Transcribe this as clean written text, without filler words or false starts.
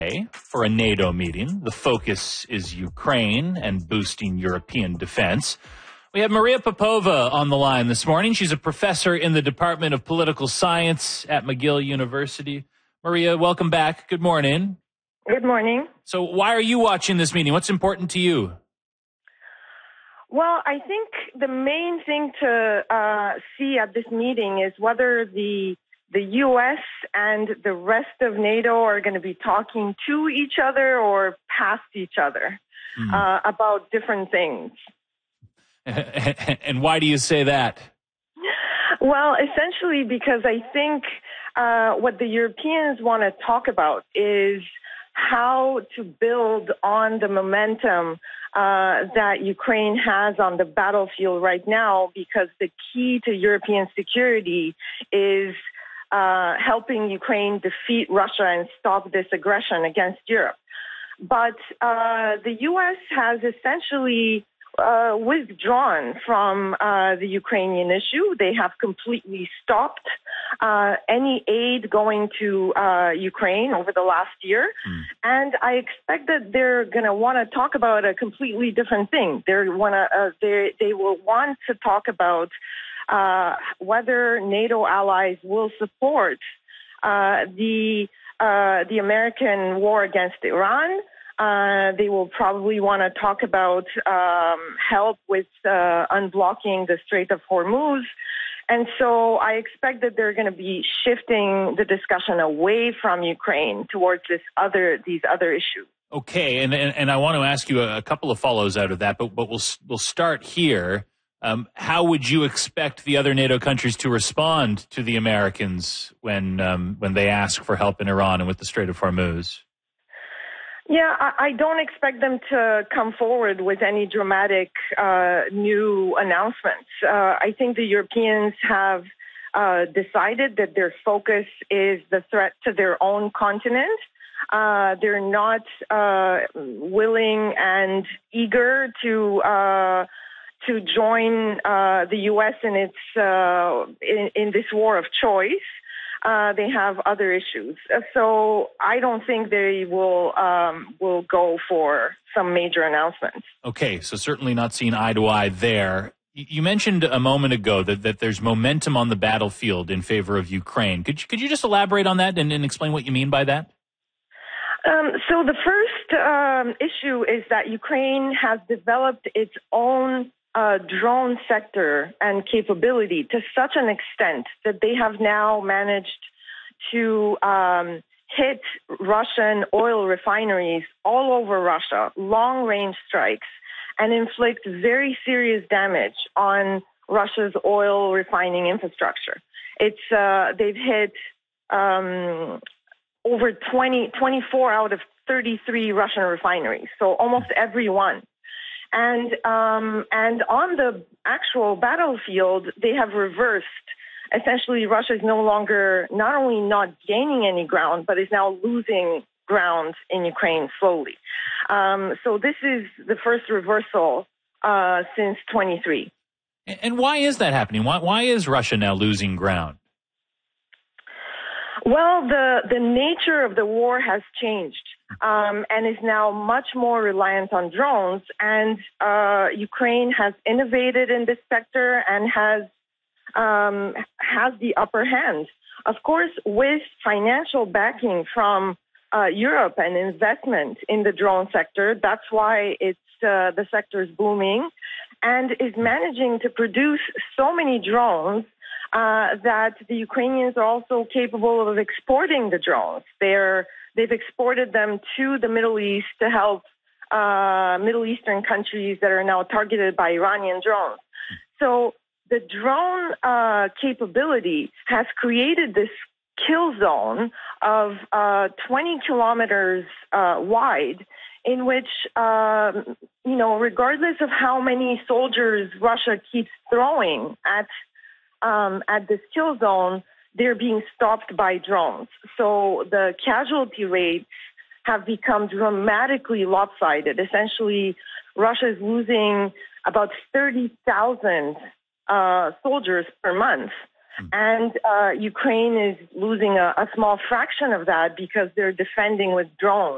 for a NATO meeting. The focus is Ukraine and boosting European defense. We have Maria Popova on the line this morning. She's a professor in the Department of Political Science at McGill University. Maria, welcome back. Good morning. Good morning. So why are you watching this meeting? What's important to you? Well, I think the main thing to see at this meeting is whether the U.S. and the rest of NATO are going to be talking to each other or past each other about different things. And why do you say that? Well, essentially because I think what the Europeans want to talk about is how to build on the momentum that Ukraine has on the battlefield right now, because the key to European security is helping Ukraine defeat Russia and stop this aggression against Europe. But the U.S. has essentially withdrawn from the Ukrainian issue. They have completely stopped any aid going to Ukraine over the last year. And I expect that they're going to want to talk about a completely different thing. They will want to talk about whether NATO allies will support the American war against Iran. They will probably want to talk about help with unblocking the Strait of Hormuz. And so I expect that they're going to be shifting the discussion away from Ukraine towards these other issues. Okay, and I want to ask you a couple of follows out of that, but we'll start here. How would you expect the other NATO countries to respond to the Americans when they ask for help in Iran and with the Strait of Hormuz? Yeah, I don't expect them to come forward with any dramatic new announcements. I think the Europeans have decided that their focus is the threat to their own continent. They're not willing and eager to join the U.S. in its in this war of choice. They have other issues, so I don't think they will go for some major announcements. Okay, so certainly not seeing eye to eye there. You mentioned a moment ago that there's momentum on the battlefield in favor of Ukraine. Could you just elaborate on that and explain what you mean by that? So the first issue is that Ukraine has developed its own drone sector and capability to such an extent that they have now managed to hit Russian oil refineries all over Russia, long-range strikes, and inflict very serious damage on Russia's oil refining infrastructure. They've hit over 24 out of 33 Russian refineries, so almost every one. And on the actual battlefield, they have reversed. Essentially, Russia is no longer not only not gaining any ground, but is now losing ground in Ukraine slowly. So this is the first reversal since 23. And why is that happening? Why is Russia now losing ground? Well, the nature of the war has changed and is now much more reliant on drones. And Ukraine has innovated in this sector and has the upper hand. Of course, with financial backing from Europe and investment in the drone sector, that's why the sector is booming and is managing to produce so many drones that the Ukrainians are also capable of exporting the drones. They've exported them to the Middle East to help Middle Eastern countries that are now targeted by Iranian drones. So the drone capability has created this kill zone of 20 kilometers wide, in which, regardless of how many soldiers Russia keeps throwing at this kill zone, they're being stopped by drones. So the casualty rates have become dramatically lopsided. Essentially, Russia is losing about 30,000 soldiers per month. And Ukraine is losing a small fraction of that because they're defending with drones.